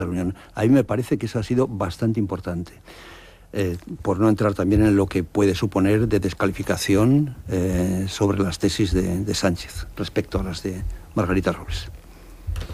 reunión. A mí me parece que eso ha sido bastante importante, por no entrar también en lo que puede suponer de descalificación sobre las tesis de Sánchez respecto a las de Margarita Robles.